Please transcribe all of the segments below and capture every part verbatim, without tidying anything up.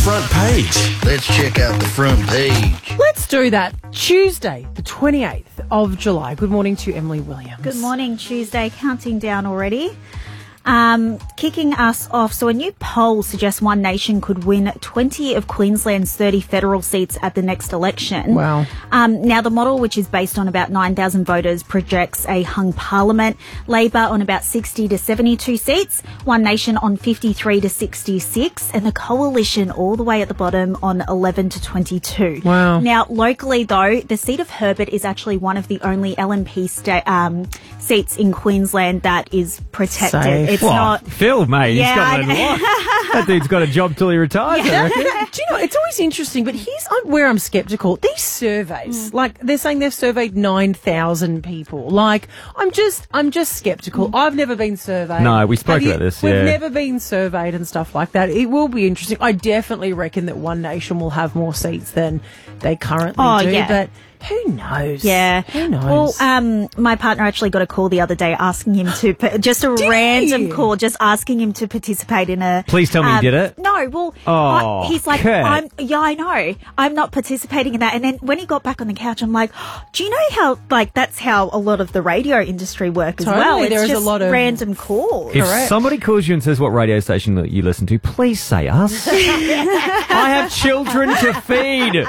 front page. Let's check out the front page. Let's do that. Tuesday, the twenty-eighth of July. Good morning to Emily Williams. Good morning, Tuesday. Counting down already. Um, kicking us off, so a new poll suggests One Nation could win twenty of Queensland's thirty federal seats at the next election. Wow. Um, now, the model, which is based on about nine thousand voters, projects a hung parliament. Labor on about sixty to seventy-two seats, One Nation on fifty-three to sixty-six, and the Coalition all the way at the bottom on eleven to twenty-two. Wow. Now, locally, though, the seat of Herbert is actually one of the only L N P sta- um, seats in Queensland that is protected. Safe. It's What? not. Phil, mate, Yeah, he's got I no know. what? That dude's got a job till he retires, I reckon. Do you know, it's always interesting, but here's I'm- where I'm sceptical. These surveys, like they're saying they've surveyed nine thousand people. Like, I'm just, I'm just skeptical. I've never been surveyed. No, we spoke Have you? about this, We've yeah. never been surveyed and stuff like that. It will be interesting. I definitely reckon that One Nation will have more seats than they currently Oh, do, yeah. but who knows? Yeah. Who knows? Well, um, my partner actually got a call the other day asking him to, pa- just a Did random he? call, just asking him to participate in a. Please tell me you um, did it. No, well, Oh, I, he's like, Kurt. I'm, yeah, I know. I'm not participating in that. And then when he got back on the couch, I'm like, do you know how, like, that's how a lot of the radio industry work as Totally, well? It's there is a just lot of- random calls. If Correct. somebody calls you and says what radio station that you listen to, please say us. I have children to feed.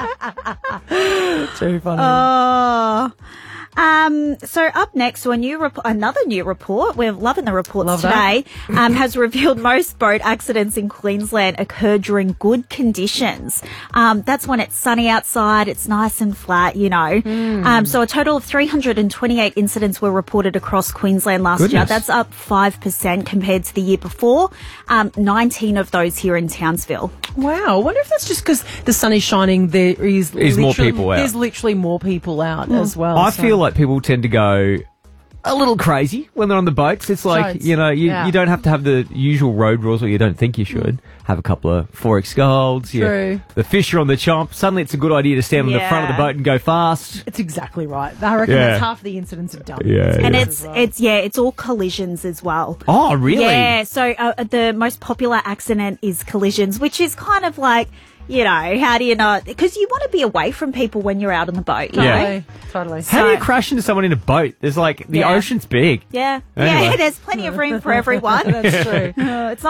too funny. Oh. Um, so up next, so a new rep- another new report, we're loving the reports Love that. today, um, has revealed most boat accidents in Queensland occur during good conditions. Um, that's when it's sunny outside, it's nice and flat, you know. Hmm. Um, so a total of three hundred twenty-eight incidents were reported across Queensland last year. Goodness. That's up five percent compared to the year before. Um, nineteen of those here in Townsville. Wow, I wonder if that's just because the sun is shining. There is There's more literally- people out. There's literally more people out as well. I so- feel like people tend to go a little crazy when they're on the boats. It's like, Boats, you know, you, yeah. you don't have to have the usual road rules, or you don't think you should. Have a couple of Forex golds. you- True. The fish are on the chomp. Suddenly it's a good idea to stand on the front of the Yeah. boat and go fast. It's exactly right. I reckon Yeah. that's half the incidents have done. Yeah, And yeah. it's, it's, yeah, it's all collisions as well. Oh, really? Yeah, so uh, the most popular accident is collisions, which is kind of like, you know, how do you not? Because you want to be away from people when you're out on the boat. You Yeah. know? Totally, totally. How do you So- crash into someone in a boat? There's like, the Yeah. ocean's big. Yeah. Anyway. Yeah, there's plenty of room for everyone. That's true. Uh, it's not